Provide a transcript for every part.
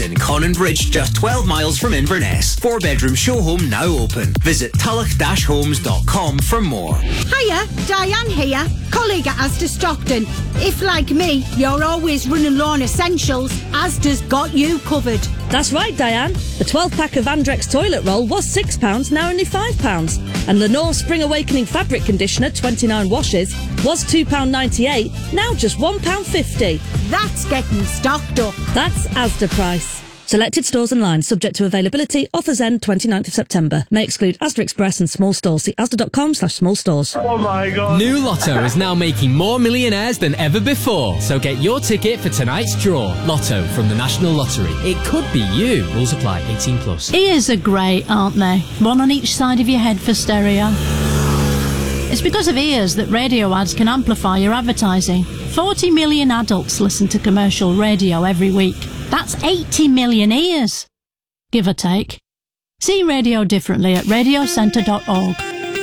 in Conninbridge, just 12 miles from Inverness. 4-bedroom show home now open. Visit tulloch-homes.com for more. Hiya, Diane here, colleague at Asda Stockton. If, like me, you're always running low on essentials, Asda's got you covered. That's right, Diane. The 12-pack of Andrex toilet roll was £6, now only £5. And Lenore Spring Awakening fabric conditioner, 29 washes, was £2.98, now just £1.50. That's getting stocked up. That's Asda price. Selected stores and lines, subject to availability. Offers end 29th of September. May exclude Asda Express and small stores. See asda.com/small stores. Oh my God. New Lotto is now making more millionaires than ever before. So get your ticket for tonight's draw. Lotto from the National Lottery. It could be you. Rules apply. 18 plus. Ears are great, aren't they? One on each side of your head for stereo. It's because of ears that radio ads can amplify your advertising. 40 million adults listen to commercial radio every week. That's 80 million ears, give or take. See radio differently at radiocentre.org.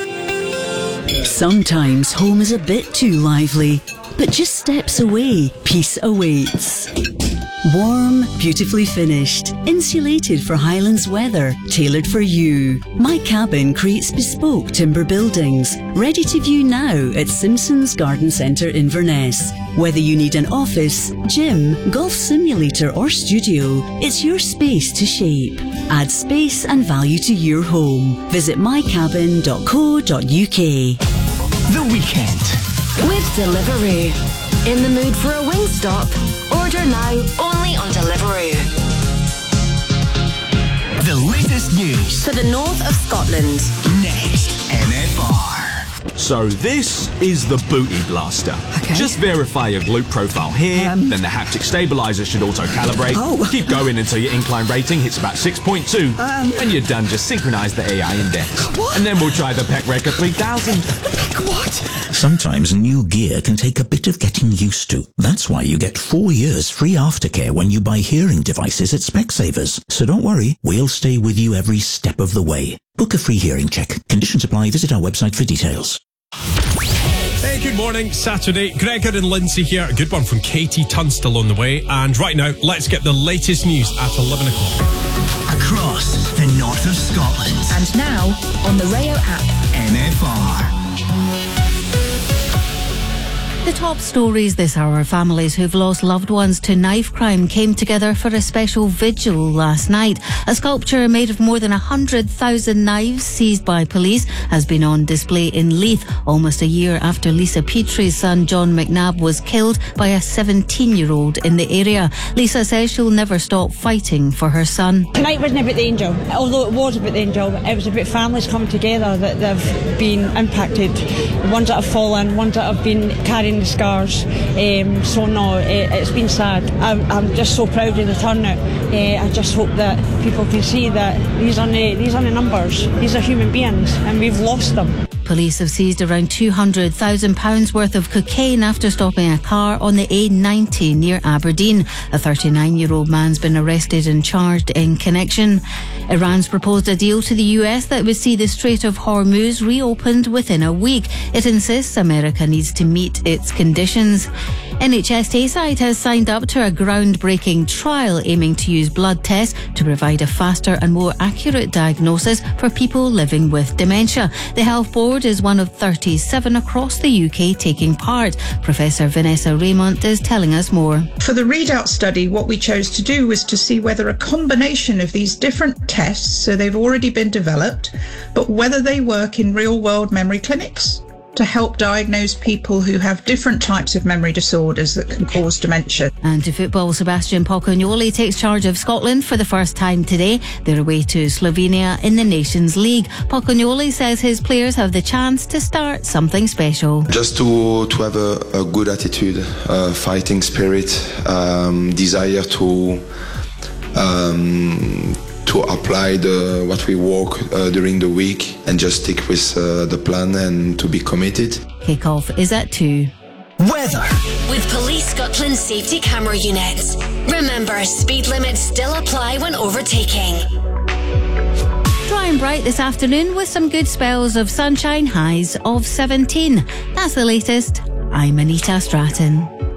Sometimes home is a bit too lively, but just steps away, peace awaits. Warm, beautifully finished, insulated for Highlands weather, tailored for you. My Cabin creates bespoke timber buildings, ready to view now at Simpson's Garden Centre Inverness. Whether you need an office, gym, golf simulator or studio, it's your space to shape. Add space and value to your home. Visit mycabin.co.uk. The Weekend with Deliveroo. In the mood for a Wingstop? Order now, only on Deliveroo. The latest news for the north of Scotland. Next, MFR. So this is the Booty Blaster. Okay. Just verify your glute profile here, then the haptic stabilizer should auto-calibrate. Keep going until your incline rating hits about 6.2. When you're done, just synchronize the AI index. What? And then we'll try the Pec Record 3000. What? Sometimes new gear can take a bit of getting used to. That's why you get 4 years free aftercare when you buy hearing devices at Specsavers. So don't worry, we'll stay with you every step of the way. Book a free hearing check. Conditions apply. Visit our website for details. Hey, good morning. Saturday. Gregor and Lindsay here. A good one from Katie Tunstall on the way. And right now, let's get the latest news at 11 o'clock. Across the north of Scotland. And now, on the Rayo app. MFR. The top stories this hour. Families who've lost loved ones to knife crime came together for a special vigil last night. A sculpture made of more than 100,000 knives seized by police has been on display in Leith almost a year after Lisa Petrie's son John McNabb was killed by a 17-year-old in the area. Lisa says she'll never stop fighting for her son. Tonight wasn't about the angel, although it was about the angel. It was about families coming together that they've been impacted, ones that have fallen, ones that have been carrying the scars. So no, it's been sad. I'm just so proud of the turnout. I just hope that people can see that these aren't the numbers. These are human beings, and we've lost them. Police have seized around £200,000 worth of cocaine after stopping a car on the A90 near Aberdeen. A 39-year-old man's been arrested and charged in connection. Iran's proposed a deal to the US that would see the Strait of Hormuz reopened within a week. It insists America needs to meet its conditions. NHS Tayside has signed up to a groundbreaking trial aiming to use blood tests to provide a faster and more accurate diagnosis for people living with dementia. The Health Board is one of 37 across the UK taking part. Professor Vanessa Raymond is telling us more. For the readout study, what we chose to do was to see whether a combination of these different tests, so they've already been developed, but whether they work in real-world memory clinics to help diagnose people who have different types of memory disorders that can cause dementia. And to football, Sebastian Pocognoli takes charge of Scotland for the first time today. They're away to Slovenia in the Nations League. Pocognoli says his players have the chance to start something special. Just to have a good attitude, fighting spirit, desire to apply what we work during the week and just stick with the plan and to be committed. Kick-off is at 2. Weather. With Police Scotland safety camera units. Remember, speed limits still apply when overtaking. Dry and bright this afternoon with some good spells of sunshine, highs of 17. That's the latest. I'm Anita Stratton.